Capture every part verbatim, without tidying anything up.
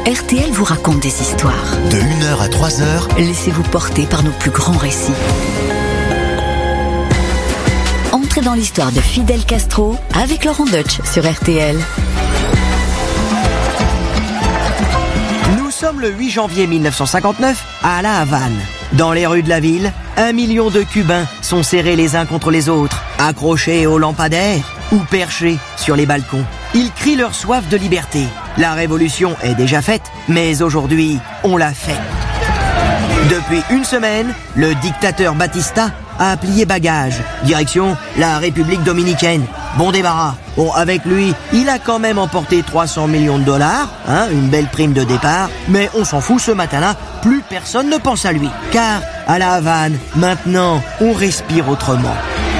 R T L vous raconte des histoires. De une heure à trois heures, laissez-vous porter par nos plus grands récits. Entrez dans l'histoire de Fidel Castro avec Laurent Deutsch sur R T L. Nous sommes le huit janvier mille neuf cent cinquante-neuf à La Havane. Dans les rues de la ville, un million de Cubains sont serrés les uns contre les autres, accrochés aux lampadaires ou perchés sur les balcons. Ils crient leur soif de liberté. La révolution est déjà faite, mais aujourd'hui, on la fait. Depuis une semaine, le dictateur Batista a plié bagage. Direction la République dominicaine. Bon débarras. Bon, avec lui, il a quand même emporté trois cents millions de dollars, hein, une belle prime de départ. Mais on s'en fout, ce matin-là, plus personne ne pense à lui. Car, à La Havane, maintenant, on respire autrement.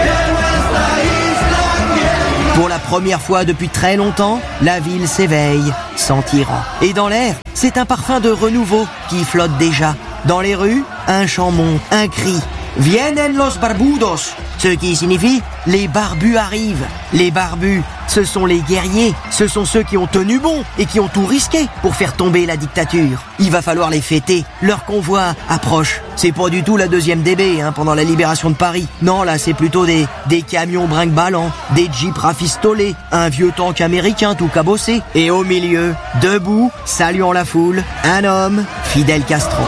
Pour la première fois depuis très longtemps, la ville s'éveille, sans tyran. Et dans l'air, c'est un parfum de renouveau qui flotte déjà. Dans les rues, un chant monte, un cri. Vienen los barbudos, ce qui signifie les barbus arrivent. Les barbus, ce sont les guerriers, ce sont ceux qui ont tenu bon et qui ont tout risqué pour faire tomber la dictature. Il va falloir les fêter, leur convoi approche. C'est pas du tout la deuxième D B hein, pendant la libération de Paris. Non, là c'est plutôt des, des camions brinque-ballants, des jeeps rafistolés, un vieux tank américain tout cabossé. Et au milieu, debout, saluant la foule, un homme, Fidel Castro.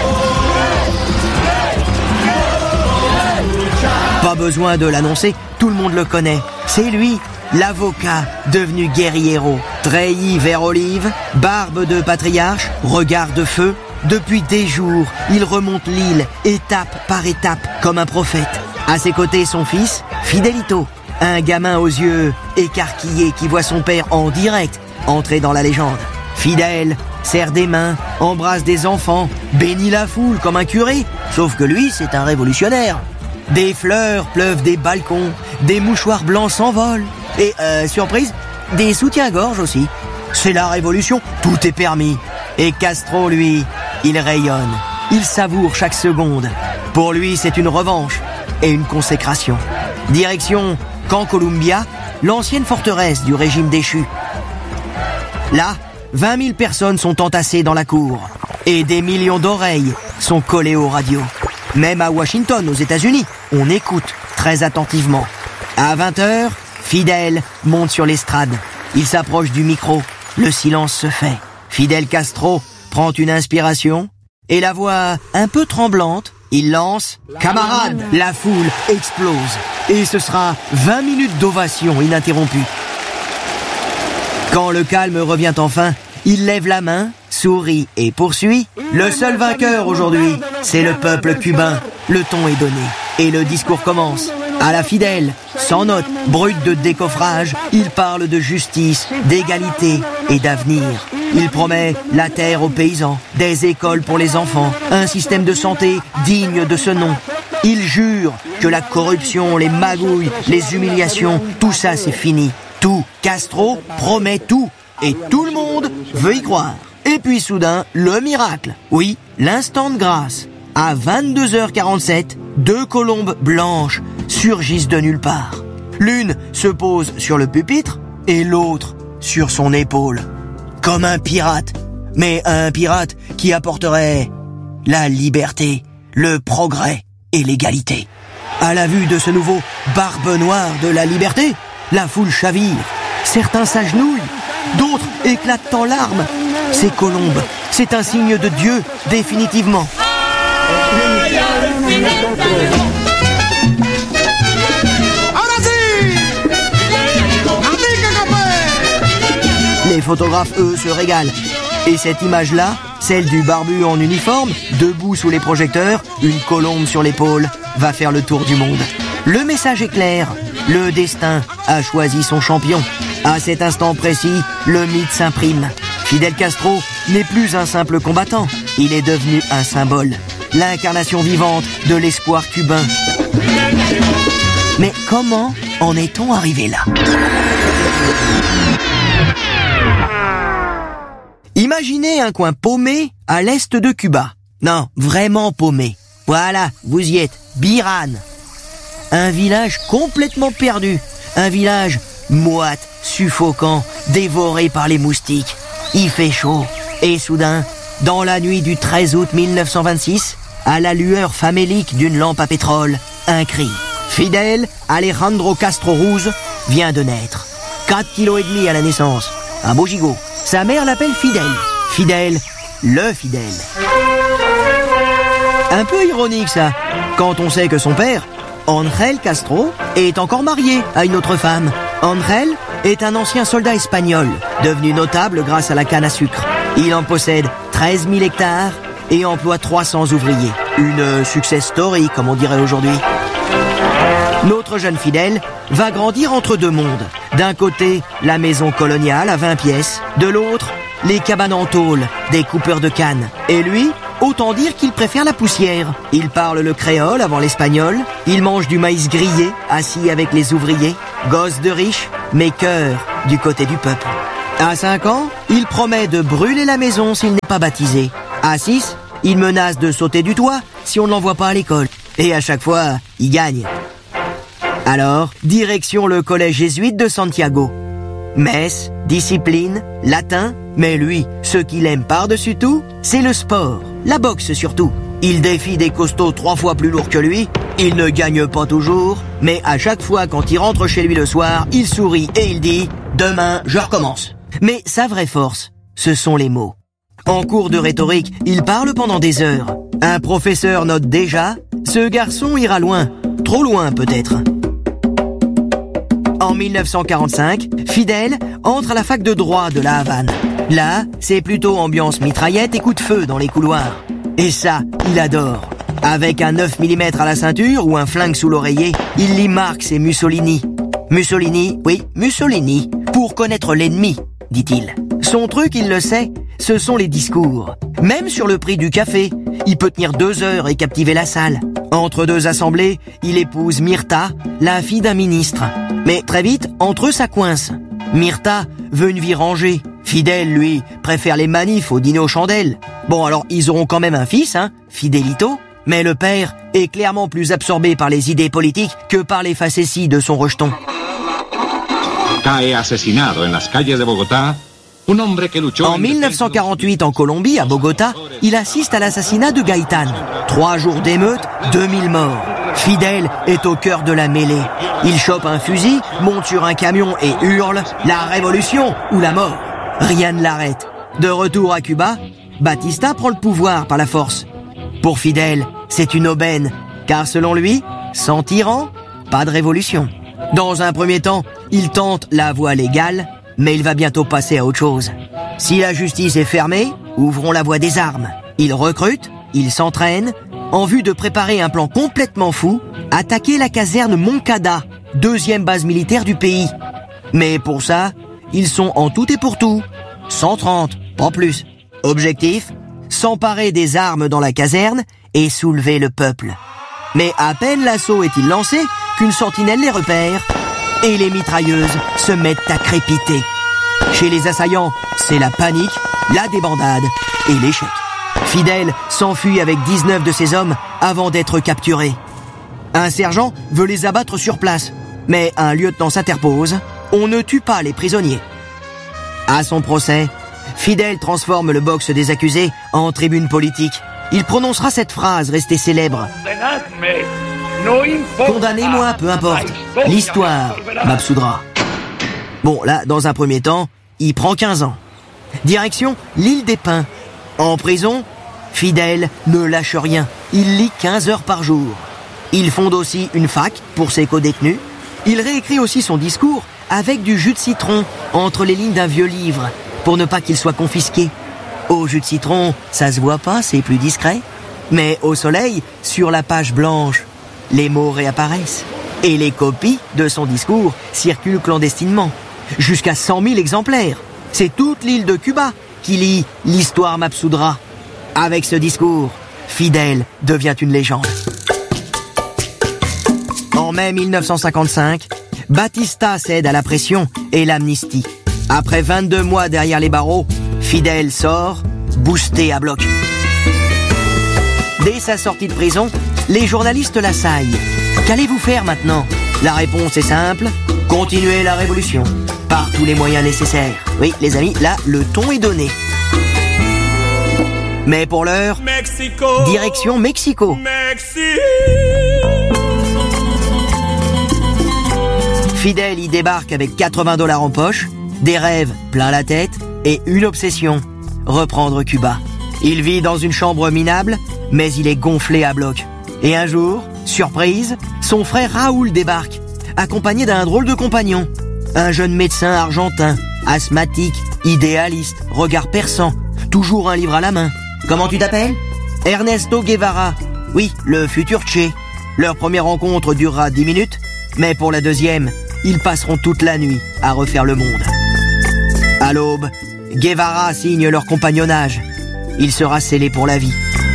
Pas besoin de l'annoncer, tout le monde le connaît. C'est lui, l'avocat, devenu guerriero. Treillis vert olive, barbe de patriarche, regard de feu. Depuis des jours, il remonte l'île, étape par étape, comme un prophète. À ses côtés, son fils, Fidelito, un gamin aux yeux écarquillés qui voit son père en direct entrer dans la légende. Fidel serre des mains, embrasse des enfants, bénit la foule comme un curé, sauf que lui, c'est un révolutionnaire. Des fleurs pleuvent des balcons, des mouchoirs blancs s'envolent. Et, euh, surprise, des soutiens-gorge aussi. C'est la révolution, tout est permis. Et Castro, lui, il rayonne. Il savoure chaque seconde. Pour lui, c'est une revanche et une consécration. Direction Camp Columbia, l'ancienne forteresse du régime déchu. Là, vingt mille personnes sont entassées dans la cour. Et des millions d'oreilles sont collées aux radios. Même à Washington, aux États-Unis, on écoute très attentivement. À vingt heures, Fidel monte sur l'estrade. Il s'approche du micro. Le silence se fait. Fidel Castro prend une inspiration et la voix un peu tremblante, il lance « Camarades !» La foule explose. Et ce sera vingt minutes d'ovation ininterrompue. Quand le calme revient enfin, il lève la main, sourit et poursuit. Le seul vainqueur aujourd'hui, c'est le peuple cubain. Le ton est donné et le discours commence. À la Fidel, sans note, brute de décoffrage, il parle de justice, d'égalité et d'avenir. Il promet la terre aux paysans, des écoles pour les enfants, un système de santé digne de ce nom. Il jure que la corruption, les magouilles, les humiliations, tout ça c'est fini. Tout, Castro promet tout. Et tout le monde veut y croire. Et puis soudain, le miracle. Oui, l'instant de grâce. À vingt-deux heures quarante-sept, deux colombes blanches surgissent de nulle part. L'une se pose sur le pupitre et l'autre sur son épaule. Comme un pirate. Mais un pirate qui apporterait la liberté, le progrès et l'égalité. À la vue de ce nouveau barbe noire de la liberté, la foule chavire. Certains s'agenouillent. D'autres éclatent en larmes. Ces colombes, c'est un signe de Dieu, définitivement. Les photographes, eux, se régalent. Et cette image-là, celle du barbu en uniforme, debout sous les projecteurs, une colombe sur l'épaule, va faire le tour du monde. Le message est clair. Le destin a choisi son champion. À cet instant précis, le mythe s'imprime. Fidel Castro n'est plus un simple combattant. Il est devenu un symbole. L'incarnation vivante de l'espoir cubain. Mais comment en est-on arrivé là ? Imaginez un coin paumé à l'est de Cuba. Non, vraiment paumé. Voilà, vous y êtes. Biran. Un village complètement perdu. Un village moite, suffocant, dévoré par les moustiques. Il fait chaud. Et soudain, dans la nuit du treize août mille neuf cent vingt-six, à la lueur famélique d'une lampe à pétrole, un cri. Fidel Alejandro Castro Ruz vient de naître. quatre kilos et demi à la naissance. Un beau gigot. Sa mère l'appelle Fidel. Fidel, le Fidel. Un peu ironique ça, quand on sait que son père, Ángel Castro, est encore marié à une autre femme. Ángel est un ancien soldat espagnol, devenu notable grâce à la canne à sucre. Il en possède treize mille hectares et emploie trois cents ouvriers. Une success story, comme on dirait aujourd'hui. Notre jeune Fidel va grandir entre deux mondes. D'un côté, la maison coloniale à vingt pièces. De l'autre, les cabanes en tôle des coupeurs de canne. Et lui, autant dire qu'il préfère la poussière. Il parle le créole avant l'espagnol. Il mange du maïs grillé, assis avec les ouvriers. Gosse de riche, mais cœur du côté du peuple. À cinq ans, il promet de brûler la maison s'il n'est pas baptisé. À six, il menace de sauter du toit si on ne l'envoie pas à l'école. Et à chaque fois, il gagne. Alors, direction le collège jésuite de Santiago. Messe, discipline, latin, mais lui, ce qu'il aime par-dessus tout, c'est le sport, la boxe surtout. Il défie des costauds trois fois plus lourds que lui, il ne gagne pas toujours, mais à chaque fois quand il rentre chez lui le soir, il sourit et il dit « Demain, je recommence ». Mais sa vraie force, ce sont les mots. En cours de rhétorique, il parle pendant des heures. Un professeur note déjà « Ce garçon ira loin, trop loin peut-être ». En mille neuf cent quarante-cinq, Fidel entre à la fac de droit de la Havane. Là, c'est plutôt ambiance mitraillette et coup de feu dans les couloirs. Et ça, il adore. Avec un neuf millimètres à la ceinture ou un flingue sous l'oreiller, il lit Marx et Mussolini. Mussolini, oui, Mussolini, pour connaître l'ennemi, dit-il. Son truc, il le sait, ce sont les discours. Même sur le prix du café, il peut tenir deux heures et captiver la salle. Entre deux assemblées, il épouse Myrta, la fille d'un ministre. Mais très vite, entre eux, ça coince. Myrta veut une vie rangée. Fidel, lui, préfère les manifs aux dîner aux chandelles. Bon, alors, ils auront quand même un fils, hein, Fidelito. Mais le père est clairement plus absorbé par les idées politiques que par les facéties de son rejeton. Cae asesinado en las calles de Bogotá. En mille neuf cent quarante-huit, en Colombie, à Bogota, il assiste à l'assassinat de Gaitán. Trois jours d'émeute, deux mille morts. Fidel est au cœur de la mêlée. Il chope un fusil, monte sur un camion et hurle « La révolution ou la mort !» Rien ne l'arrête. De retour à Cuba, Batista prend le pouvoir par la force. Pour Fidel, c'est une aubaine, car selon lui, sans tyran, pas de révolution. Dans un premier temps, il tente la voie légale, mais il va bientôt passer à autre chose. Si la justice est fermée, ouvrons la voie des armes. Il recrute, il s'entraîne, en vue de préparer un plan complètement fou, attaquer la caserne Moncada, deuxième base militaire du pays. Mais pour ça, ils sont en tout et pour tout, cent trente, pas plus. Objectif, s'emparer des armes dans la caserne et soulever le peuple. Mais à peine l'assaut est-il lancé qu'une sentinelle les repère et les mitrailleuses se mettent à crépiter. Chez les assaillants, c'est la panique, la débandade et l'échec. Fidel s'enfuit avec dix-neuf de ses hommes avant d'être capturé. Un sergent veut les abattre sur place, mais un lieutenant s'interpose. On ne tue pas les prisonniers. À son procès, Fidel transforme le box des accusés en tribune politique. Il prononcera cette phrase restée célèbre. Condamnez-moi, peu importe. L'histoire m'absoudra. Bon, là, dans un premier temps, il prend quinze ans. Direction l'île des Pins. En prison, Fidel ne lâche rien. Il lit quinze heures par jour. Il fonde aussi une fac pour ses codétenus. Il réécrit aussi son discours avec du jus de citron entre les lignes d'un vieux livre pour ne pas qu'il soit confisqué. Au jus de citron, ça se voit pas, c'est plus discret. Mais au soleil, sur la page blanche, les mots réapparaissent. Et les copies de son discours circulent clandestinement. Jusqu'à cent mille exemplaires. C'est toute l'île de Cuba qui lit « L'histoire m'absoudra ». Avec ce discours, Fidel devient une légende. En mai mille neuf cent cinquante-cinq, Batista cède à la pression et l'amnistie. Après vingt-deux mois derrière les barreaux, Fidel sort, boosté à bloc. Dès sa sortie de prison, les journalistes l'assaillent. Qu'allez-vous faire maintenant? La réponse est simple, continuer la révolution, par tous les moyens nécessaires. Oui, les amis, là, le ton est donné. Mais pour l'heure, Mexico, direction Mexico. Mexico. Fidel y débarque avec quatre-vingts dollars en poche, des rêves plein la tête et une obsession, reprendre Cuba. Il vit dans une chambre minable, mais il est gonflé à bloc. Et un jour, surprise, son frère Raoul débarque, accompagné d'un drôle de compagnon. Un jeune médecin argentin, asthmatique, idéaliste, regard perçant, toujours un livre à la main. Comment tu t'appelles ? Ernesto Guevara. Oui, le futur Che. Leur première rencontre durera dix minutes, mais pour la deuxième, ils passeront toute la nuit à refaire le monde. À l'aube, Guevara signe leur compagnonnage. Il sera scellé pour la vie.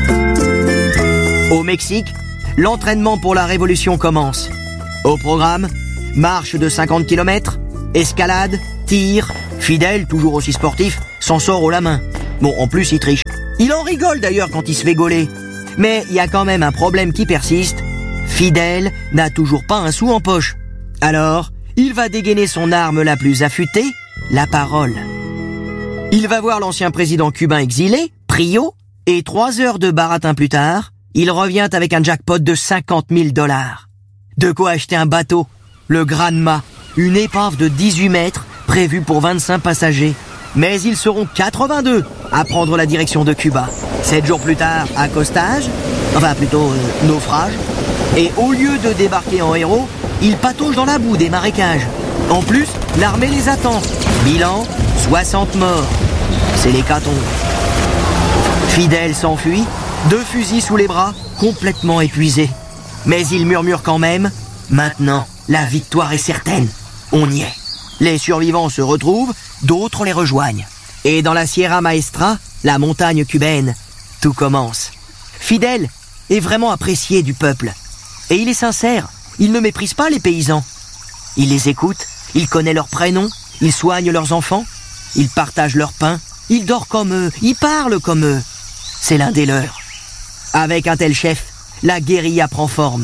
Au Mexique, l'entraînement pour la révolution commence. Au programme, marche de cinquante kilomètres, escalade, tir. Fidel, toujours aussi sportif, s'en sort haut la main. Bon, en plus, il triche. Il en rigole d'ailleurs quand il se fait gauler. Mais il y a quand même un problème qui persiste. Fidel n'a toujours pas un sou en poche. Alors, il va dégainer son arme la plus affûtée, la parole. Il va voir l'ancien président cubain exilé, Prio, et trois heures de baratin plus tard, il revient avec un jackpot de cinquante mille dollars. De quoi acheter un bateau, le Granma, une épave de dix-huit mètres, prévue pour vingt-cinq passagers. Mais ils seront quatre-vingt-deux à prendre la direction de Cuba. Sept jours plus tard, accostage, enfin plutôt euh, naufrage, et au lieu de débarquer en héros, ils pataugent dans la boue des marécages. En plus, l'armée les attend. Bilan, soixante morts. C'est l'hécatombe. Fidel s'enfuit, deux fusils sous les bras, complètement épuisé. Mais il murmure quand même, maintenant, la victoire est certaine. On y est. Les survivants se retrouvent, d'autres les rejoignent. Et dans la Sierra Maestra, la montagne cubaine, tout commence. Fidel est vraiment apprécié du peuple. Et il est sincère, il ne méprise pas les paysans. Il les écoute, il connaît leurs prénoms, il soigne leurs enfants, il partage leur pain, il dort comme eux, il parle comme eux. C'est l'un des leurs. Avec un tel chef, la guérilla prend forme.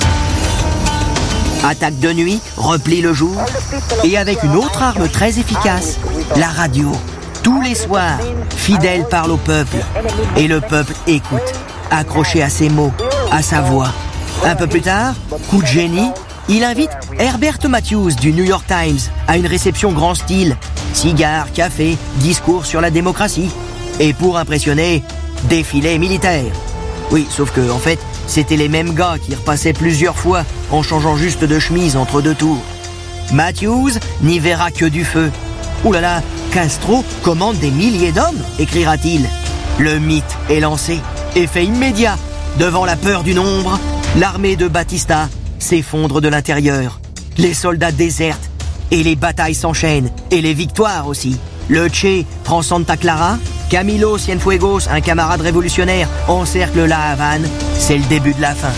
Attaque de nuit, repli le jour, et avec une autre arme très efficace, la radio. Tous les soirs, Fidel parle au peuple, et le peuple écoute, accroché à ses mots, à sa voix. Un peu plus tard, coup de génie, il invite Herbert Matthews du New York Times à une réception grand style. Cigares, café, discours sur la démocratie. Et pour impressionner, défilé militaire. Oui, sauf que, en fait, c'était les mêmes gars qui repassaient plusieurs fois en changeant juste de chemise entre deux tours. Matthews n'y verra que du feu. Ouh là là, Castro commande des milliers d'hommes, écrira-t-il. Le mythe est lancé. Effet immédiat. Devant la peur du nombre, l'armée de Batista s'effondre de l'intérieur. Les soldats désertent et les batailles s'enchaînent et les victoires aussi. Le Che prend Santa Clara, Camilo Cienfuegos, un camarade révolutionnaire, encercle la Havane. C'est le début de la fin.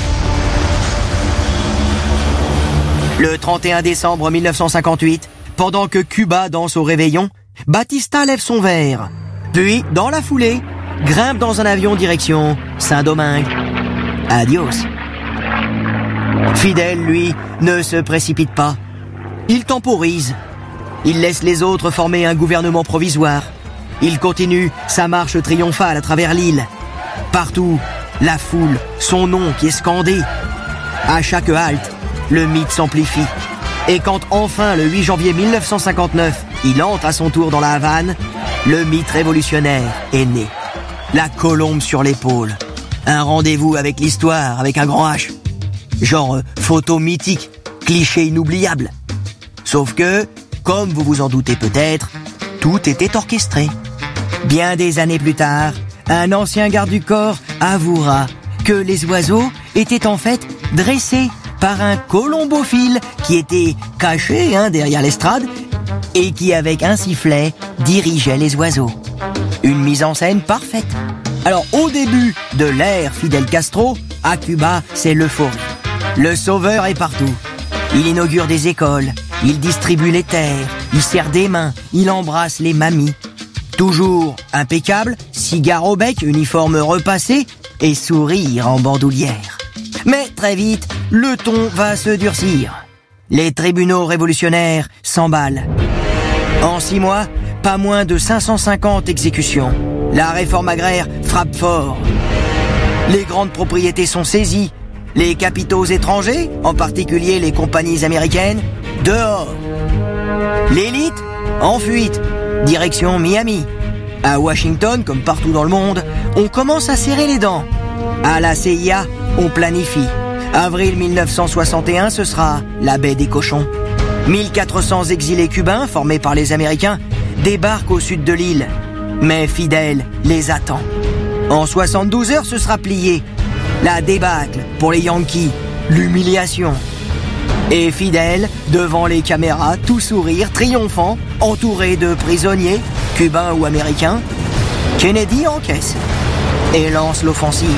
Le trente et un décembre mille neuf cent cinquante-huit, pendant que Cuba danse au réveillon, Batista lève son verre. Puis, dans la foulée, grimpe dans un avion direction Saint-Domingue. Adios. Fidel, lui, ne se précipite pas. Il temporise. Il laisse les autres former un gouvernement provisoire. Il continue sa marche triomphale à travers l'île. Partout, la foule, son nom qui est scandé. À chaque halte, le mythe s'amplifie. Et quand enfin, le huit janvier mille neuf cent cinquante-neuf, il entre à son tour dans la Havane, le mythe révolutionnaire est né. La colombe sur l'épaule. Un rendez-vous avec l'histoire, avec un grand H. Genre euh, photo mythique, cliché inoubliable. Sauf que, comme vous vous en doutez peut-être, tout était orchestré. Bien des années plus tard, un ancien garde du corps avouera que les oiseaux étaient en fait dressés par un colombophile qui était caché hein, derrière l'estrade et qui, avec un sifflet, dirigeait les oiseaux. Une mise en scène parfaite. Alors, au début de l'ère Fidel Castro, à Cuba, c'est l'euphorie. Le sauveur est partout. Il inaugure des écoles, il distribue les terres, il serre des mains, il embrasse les mamies. Toujours impeccable, cigare au bec, uniforme repassé et sourire en bandoulière. Mais très vite, le ton va se durcir. Les tribunaux révolutionnaires s'emballent. En six mois, pas moins de cinq cent cinquante exécutions. La réforme agraire frappe fort. Les grandes propriétés sont saisies. Les capitaux étrangers, en particulier les compagnies américaines, dehors. L'élite, en fuite, direction Miami. À Washington, comme partout dans le monde, on commence à serrer les dents. À la C I A, on planifie. Avril mille neuf cent soixante et un, ce sera la baie des cochons. mille quatre cents exilés cubains, formés par les Américains, débarquent au sud de l'île. Mais Fidel les attend. En soixante-douze heures, ce sera plié. La débâcle pour les Yankees, l'humiliation. Et Fidel, devant les caméras, tout sourire, triomphant, entouré de prisonniers, cubains ou américains, Kennedy encaisse et lance l'offensive.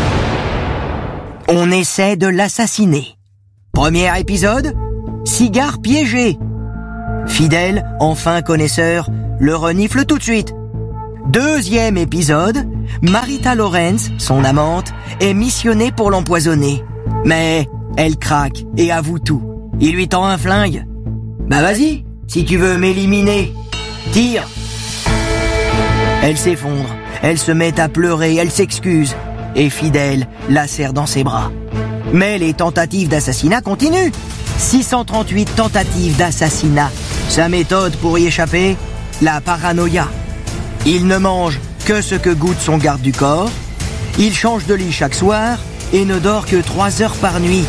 On essaie de l'assassiner. Premier épisode, cigare piégé. Fidel, enfin connaisseur, le renifle tout de suite. Deuxième épisode, Marita Lawrence, son amante, est missionnée pour l'empoisonner. Mais elle craque et avoue tout. Il lui tend un flingue. Bah vas-y, si tu veux m'éliminer, tire. Elle s'effondre, elle se met à pleurer, elle s'excuse. Et Fidel la serre dans ses bras. Mais les tentatives d'assassinat continuent. six cent trente-huit tentatives d'assassinat. Sa méthode pour y échapper, la paranoïa. Il ne mange que ce que goûte son garde du corps. Il change de lit chaque soir et ne dort que trois heures par nuit.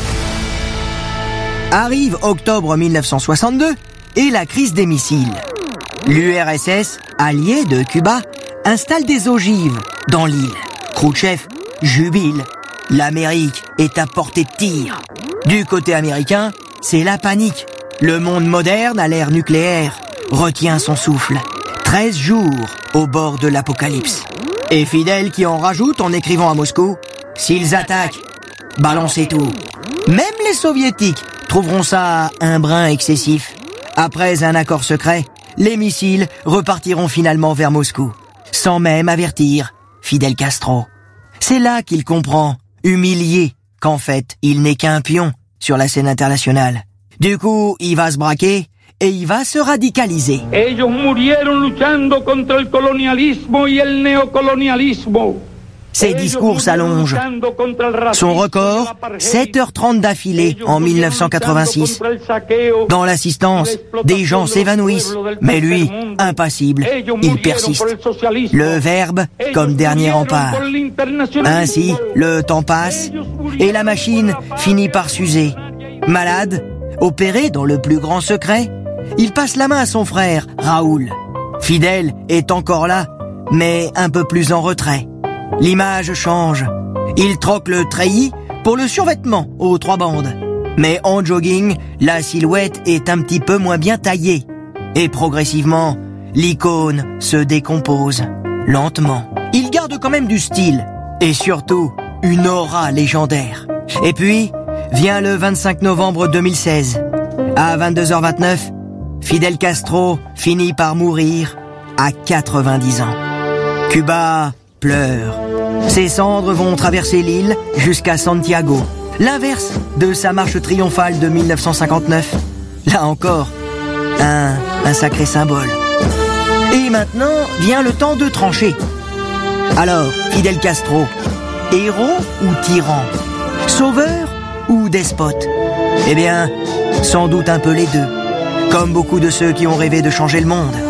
Arrive octobre mille neuf cent soixante-deux et la crise des missiles. L'U R S S, allié de Cuba, installe des ogives dans l'île. Khrouchtchev jubile. L'Amérique est à portée de tir. Du côté américain, c'est la panique. Le monde moderne à l'ère nucléaire retient son souffle. treize jours au bord de l'apocalypse. Et Fidel qui en rajoute en écrivant à Moscou, « S'ils attaquent, balancez tout. » Même les soviétiques trouveront ça un brin excessif. Après un accord secret, les missiles repartiront finalement vers Moscou, sans même avertir Fidel Castro. C'est là qu'il comprend, humilié, qu'en fait, il n'est qu'un pion sur la scène internationale. Du coup, il va se braquer et il va se radicaliser. Ellos murieron luchando contra el colonialismo y el neocolonialismo. Ses discours s'allongent. Son record, sept heures trente d'affilée en mille neuf cent quatre-vingt-six. Dans l'assistance, des gens s'évanouissent, mais lui, impassible, il persiste. Le verbe comme dernier rempart. Ainsi, le temps passe et la machine finit par s'user. Malade, opéré dans le plus grand secret, il passe la main à son frère, Raoul. Fidel est encore là, mais un peu plus en retrait. L'image change. Il troque le treillis pour le survêtement aux trois bandes. Mais en jogging, la silhouette est un petit peu moins bien taillée. Et progressivement, l'icône se décompose. Lentement. Il garde quand même du style. Et surtout, une aura légendaire. Et puis, vient le vingt-cinq novembre deux mille seize. À vingt-deux heures vingt-neuf, Fidel Castro finit par mourir à quatre-vingt-dix ans. Cuba pleure. Ses cendres vont traverser l'île jusqu'à Santiago. L'inverse de sa marche triomphale de mille neuf cent cinquante-neuf. Là encore, un, un sacré symbole. Et maintenant vient le temps de trancher. Alors, Fidel Castro, héros ou tyran? Sauveur ou despote? Eh bien, sans doute un peu les deux. Comme beaucoup de ceux qui ont rêvé de changer le monde.